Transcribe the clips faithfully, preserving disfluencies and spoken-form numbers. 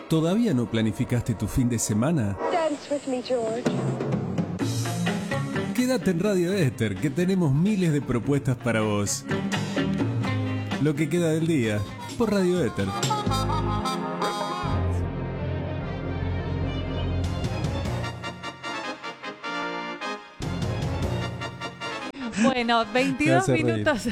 ¿Todavía no planificaste tu fin de semana? Dance with me, George. Quédate en Radio Éter, que tenemos miles de propuestas para vos. Lo que queda del día, por Radio Éter. Bueno, veintidós minutos.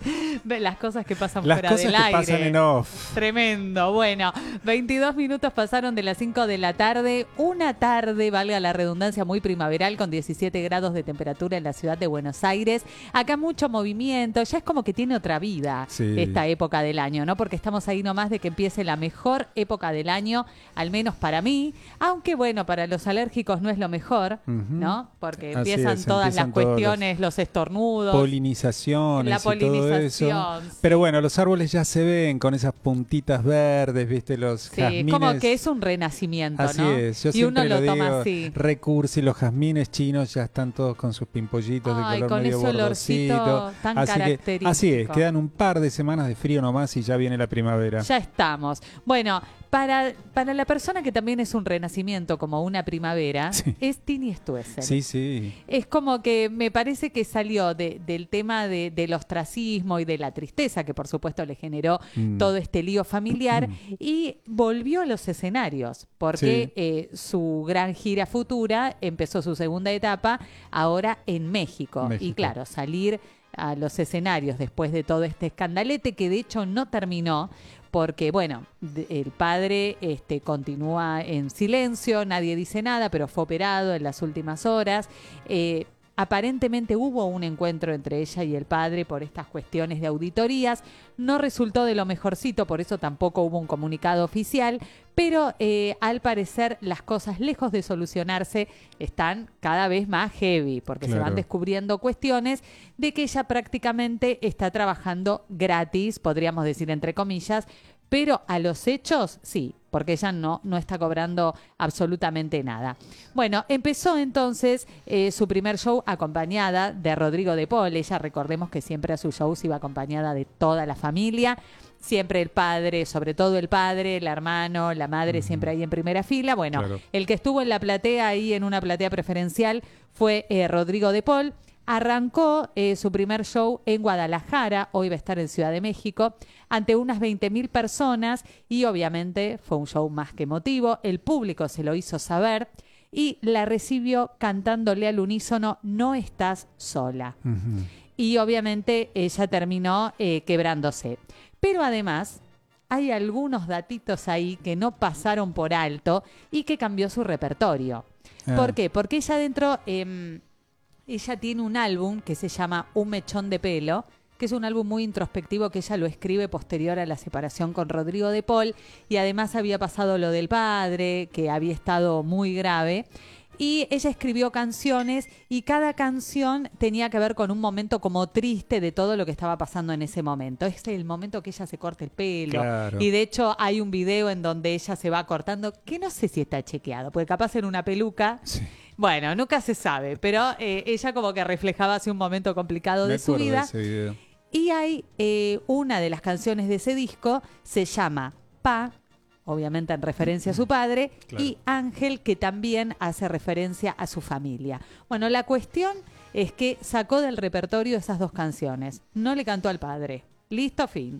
Las cosas que pasan Las fuera cosas del que aire. pasan en off. Tremendo. Bueno, veintidós minutos pasaron de las cinco de la tarde. Una tarde, valga la redundancia, muy primaveral, con diecisiete grados de temperatura en la ciudad de Buenos Aires. Acá mucho movimiento. Ya es como que tiene otra vida Sí. esta época del año, ¿no? Porque estamos ahí nomás de que empiece la mejor época del año, al menos para mí. Aunque, bueno, para los alérgicos no es lo mejor, Ujú. ¿no? Porque Así empiezan es, todas empiezan las todos cuestiones, los, estornudos. Polinizaciones La y todo polinización, eso. sí. Pero bueno, los árboles ya se ven con esas puntitas verdes, ¿viste? Los Sí, jazmines. como que es un renacimiento, Así ¿no? es, yo y uno siempre lo, lo toma digo, así. recursi, los jazmines chinos ya están todos con sus pimpollitos Ay, de color con medio ese olorcito bordosito. tan así que, característico. así es, quedan un par de semanas de frío nomás y ya viene la primavera. Ya estamos. Bueno, para, para la persona que también es un renacimiento, como una primavera, Sí. es Tini Stoessel. Sí, sí. Es como que me parece que salió de, del tema de, del ostracismo y de la tristeza que por supuesto le generó Mm. todo este lío familiar y volvió a los escenarios porque Sí. eh, su gran gira futura empezó su segunda etapa ahora en México. México. Y claro, salir a los escenarios después de todo este escandalete que de hecho no terminó porque, bueno, de- el padre este, continúa en silencio, nadie dice nada, pero fue operado en las últimas horas. Eh, aparentemente hubo un encuentro entre ella y el padre por estas cuestiones de auditorías. No resultó de lo mejorcito, por eso tampoco hubo un comunicado oficial, pero eh, al parecer las cosas, lejos de solucionarse, están cada vez más heavy, porque se Claro. van descubriendo cuestiones de que ella prácticamente está trabajando gratis, podríamos decir entre comillas, pero a los hechos sí, porque ella no, no está cobrando absolutamente nada. Bueno, empezó entonces eh, su primer show acompañada de Rodrigo de Paul. Ella, recordemos que siempre a sus shows iba acompañada de toda la familia. Siempre el padre, sobre todo el padre, el hermano, la madre, siempre ahí en primera fila. Bueno, Claro. el que estuvo en la platea, ahí en una platea preferencial, fue eh, Rodrigo de Paul. Arrancó eh, su primer show en Guadalajara, hoy va a estar en Ciudad de México, ante unas veinte mil personas y obviamente fue un show más que emotivo. El público se lo hizo saber y la recibió cantándole al unísono "No estás sola". Ujú. Y obviamente ella terminó eh, quebrándose. Pero además hay algunos datitos ahí que no pasaron por alto y que cambió su repertorio. Ah. ¿Por qué? Porque ella dentro, eh, ella tiene un álbum que se llama Un mechón de pelo, que es un álbum muy introspectivo que ella lo escribe posterior a la separación con Rodrigo de Paul y además había pasado lo del padre, que había estado muy grave. Y ella escribió canciones y cada canción tenía que ver con un momento como triste de todo lo que estaba pasando en ese momento. Es el momento que ella se corta el pelo. Claro. Y de hecho hay un video en donde ella se va cortando, que no sé si está chequeado, porque capaz en una peluca. Sí. Bueno, nunca se sabe, pero eh, ella como que reflejaba así un momento complicado Me de su acuerdo de vida. ese video. Y hay eh, una de las canciones de ese disco, se llama Pa, obviamente en referencia a su padre, Claro. y Ángel, que también hace referencia a su familia. Bueno, la cuestión es que sacó del repertorio esas dos canciones. No le cantó al padre. Listo, fin.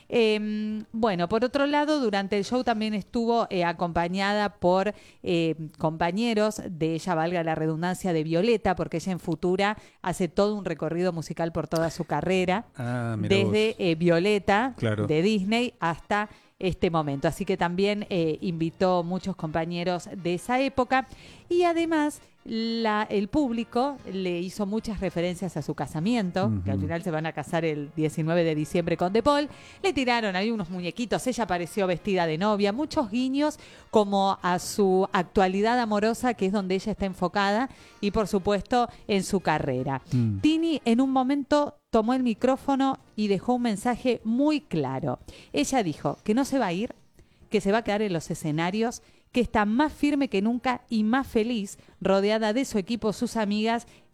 Eh, bueno, por otro lado, durante el show también estuvo eh, acompañada por eh, compañeros de ella, valga la redundancia, de Violeta, porque ella en Futura hace todo un recorrido musical por toda su carrera, Ah, mira desde vos. eh, Violeta Claro. de Disney hasta este momento. Así que también eh, invitó muchos compañeros de esa época y además la, el público le hizo muchas referencias a su casamiento, Ujú. que al final se van a casar el diecinueve de diciembre con De Paul. Le tiraron ahí unos muñequitos, ella apareció vestida de novia, muchos guiños como a su actualidad amorosa, que es donde ella está enfocada, y por supuesto en su carrera. Mm. Tini en un momento tomó el micrófono y dejó un mensaje muy claro. Ella dijo que no se va a ir, que se va a quedar en los escenarios, que está más firme que nunca y más feliz, rodeada de su equipo, sus amigas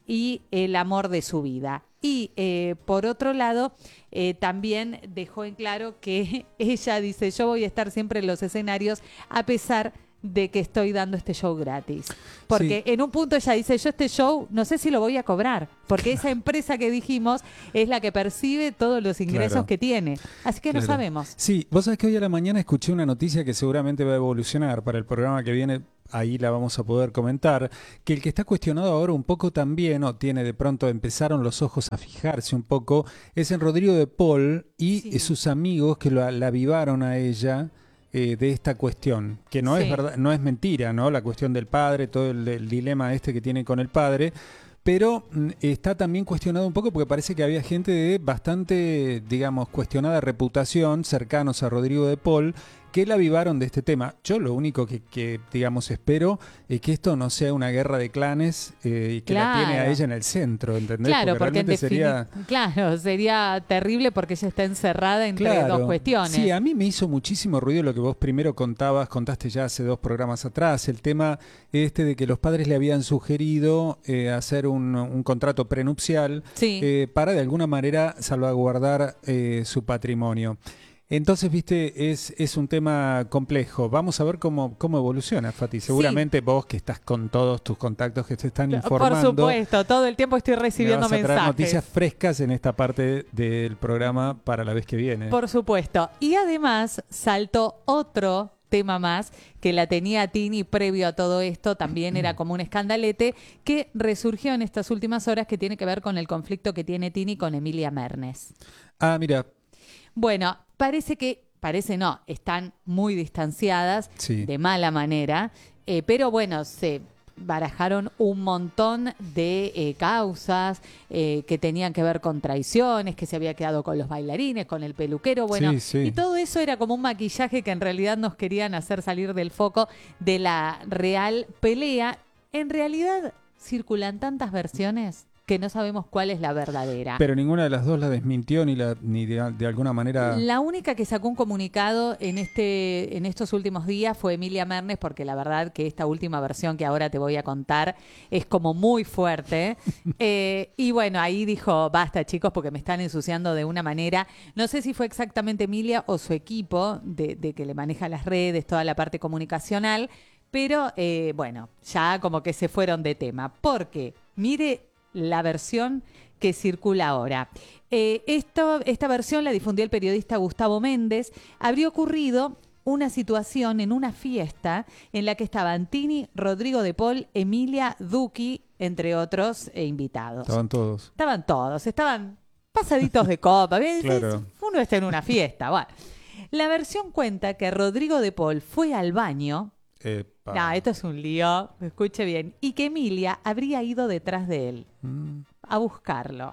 y el amor de su vida. Y eh, por otro lado, eh, también dejó en claro que ella dice, yo voy a estar siempre en los escenarios a pesar de que estoy dando este show gratis. Porque sí. En un punto ella dice, yo este show no sé si lo voy a cobrar, porque esa empresa que dijimos es la que percibe todos los ingresos claro. que tiene. Así que claro. no sabemos. Sí, vos sabés que hoy a la mañana escuché una noticia que seguramente va a evolucionar para el programa que viene. Ahí la vamos a poder comentar, que el que está cuestionado ahora un poco también, o tiene de pronto, empezaron los ojos a fijarse un poco, es en Rodrigo de Paul y sí. sus amigos que lo, la avivaron a ella eh, de esta cuestión, que no sí. es verdad, no es mentira, ¿no? La cuestión del padre, todo el, el dilema este que tiene con el padre, pero mm, está también cuestionado un poco porque parece que había gente de bastante, digamos, cuestionada reputación, cercanos a Rodrigo de Paul, que la avivaron de este tema. Yo lo único que, que digamos, espero es que esto no sea una guerra de clanes eh, y que claro. la tiene a ella en el centro, ¿entendés? Claro, porque, porque en sería... Claro, sería terrible porque ella está encerrada entre claro. dos cuestiones. Sí, a mí me hizo muchísimo ruido lo que vos primero contabas, contaste ya hace dos programas atrás, el tema este de que los padres le habían sugerido eh, hacer un, un contrato prenupcial sí. eh, para de alguna manera salvaguardar eh, su patrimonio. Entonces, viste, es, es un tema complejo. Vamos a ver cómo, cómo evoluciona, Fati. Seguramente sí. vos que estás con todos tus contactos que te están informando. Por supuesto, todo el tiempo estoy recibiendo me vas a mensajes. traer noticias frescas en esta parte del programa para la vez que viene. Por supuesto. Y además saltó otro tema más que la tenía Tini previo a todo esto, también era como un escandalete, que resurgió en estas últimas horas, que tiene que ver con el conflicto que tiene Tini con Emilia Mernes. Ah, mira. Bueno, parece que, parece no, están muy distanciadas sí. de mala manera, eh, pero bueno, se barajaron un montón de eh, causas eh, que tenían que ver con traiciones, que se había quedado con los bailarines, con el peluquero, bueno, sí, sí. y todo eso era como un maquillaje que en realidad nos querían hacer salir del foco de la real pelea. En realidad circulan tantas versiones que no sabemos cuál es la verdadera. Pero ninguna de las dos la desmintió ni la ni de, de alguna manera... La única que sacó un comunicado en este en estos últimos días fue Emilia Mernes, porque la verdad que esta última versión que ahora te voy a contar es como muy fuerte. eh, y bueno, ahí dijo, basta chicos, porque me están ensuciando de una manera. No sé si fue exactamente Emilia o su equipo de, de que le maneja las redes, toda la parte comunicacional, pero eh, bueno, ya como que se fueron de tema. Porque, mire la versión que circula ahora. Eh, esto, esta versión la difundió el periodista Gustavo Méndez. Habría ocurrido una situación en una fiesta en la que estaban Tini, Rodrigo de Paul, Emilia, Duki, entre otros eh, invitados. Estaban todos. Estaban todos, estaban pasaditos de copa. Claro. Uno está en una fiesta. Bueno, la versión cuenta que Rodrigo de Paul fue al baño. Epa. No, esto es un lío, escuche bien. Y que Emilia habría ido detrás de él mm. a buscarlo.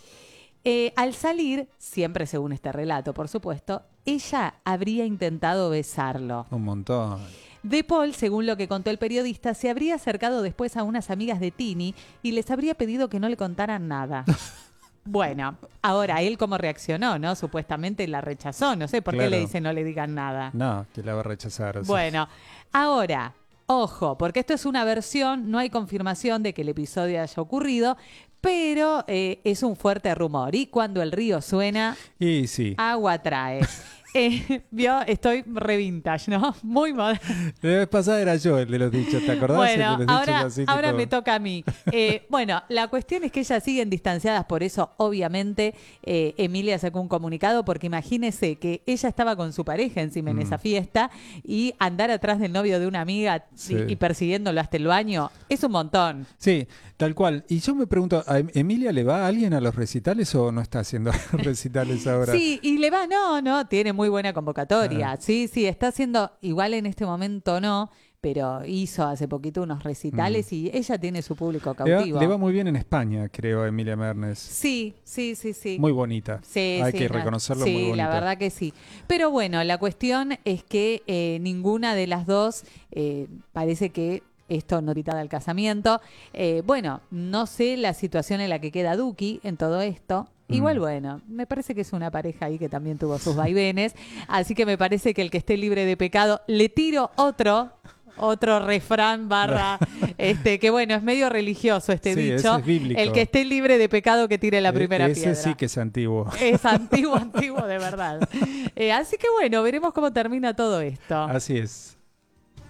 Eh, al salir, siempre según este relato, por supuesto, ella habría intentado besarlo. Un montón. De Paul, según lo que contó el periodista, se habría acercado después a unas amigas de Tini y les habría pedido que no le contaran nada. Bueno, ahora, ¿él cómo reaccionó, no? Supuestamente la rechazó, no sé por claro. qué le dice no le digan nada. No, que la va a rechazar. Bueno, ahora, ojo, porque esto es una versión, no hay confirmación de que el episodio haya ocurrido, pero eh, es un fuerte rumor. Y cuando el río suena, y sí. agua trae. Eh, vio, estoy re vintage, ¿no? Muy moderno. La vez pasada era yo el de los dichos, ¿te acordás? Bueno, de los ahora, así, ahora tipo... me toca a mí. Eh, bueno, la cuestión es que ellas siguen distanciadas, por eso obviamente eh, Emilia sacó un comunicado, porque imagínese que ella estaba con su pareja encima en mm. esa fiesta y andar atrás del novio de una amiga sí. y, y persiguiéndolo hasta el baño es un montón. Sí, tal cual. Y yo me pregunto, ¿a Emilia le va a alguien a los recitales o no está haciendo recitales ahora? Sí, y le va, no, no, tiene muy buena convocatoria. Ah. Sí, sí, está haciendo, igual en este momento no, pero hizo hace poquito unos recitales mm. y ella tiene su público cautivo. Le va, le va muy bien en España, creo, Emilia Mernes. Sí, sí, sí, sí. Muy bonita. Sí, Hay sí, que no. reconocerlo, sí, muy bonita. Sí, la verdad que sí. Pero bueno, la cuestión es que eh, ninguna de las dos eh, parece que esto no quita del casamiento. Eh, bueno, no sé la situación en la que queda Duki en todo esto. Igual, bueno, me parece que es una pareja ahí que también tuvo sus vaivenes, así que me parece que el que esté libre de pecado, le tiro otro, Otro refrán barra, este, que bueno, es medio religioso este Sí, ese dicho. es bíblico. El que esté libre de pecado que tire la primera E- ese piedra. sí que es antiguo. Es antiguo, antiguo de verdad. Eh, así que bueno, veremos cómo termina todo esto. Así es.